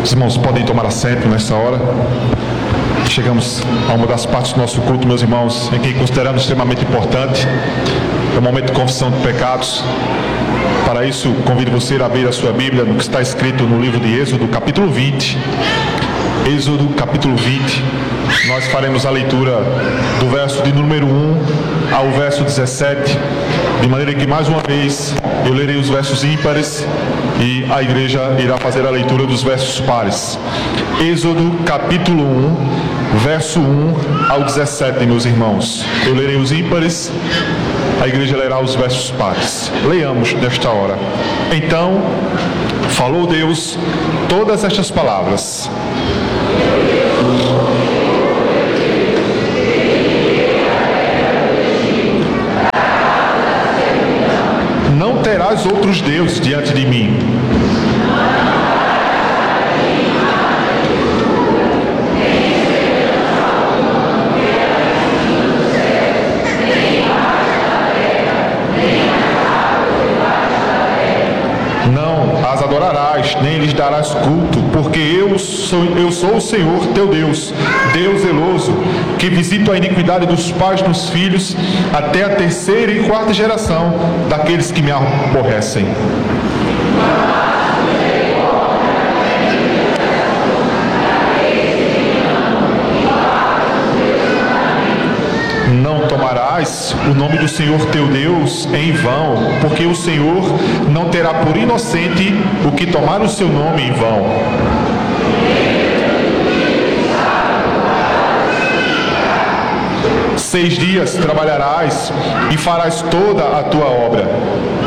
Os irmãos podem tomar assento nessa hora. Chegamos a uma das partes do nosso culto, meus irmãos, em que consideramos extremamente importante. É o momento de confissão de pecados. Para isso, convido você a abrir a sua Bíblia no que está escrito no livro de Êxodo, capítulo 20. Êxodo, capítulo 20. Nós faremos a leitura do verso de número 1 ao verso 17, de maneira que, mais uma vez, eu lerei os versos ímpares e a igreja irá fazer a leitura dos versos pares. Êxodo, capítulo 1, verso 1 ao 17, meus irmãos. Eu lerei os ímpares, a igreja lerá os versos pares. Leiamos nesta hora. Então, falou Deus todas estas palavras. Não terás outros deuses diante de mim. Não as adorarás, nem lhes darás culto, porque eu sou o Senhor teu Deus, Deus zeloso, que visito a iniquidade dos pais nos filhos, até a terceira e quarta geração daqueles que me aborrecem. Não tomarás o nome do Senhor teu Deus em vão, porque o Senhor não terá por inocente o que tomar o seu nome em vão. Seis dias trabalharás e farás toda a tua obra,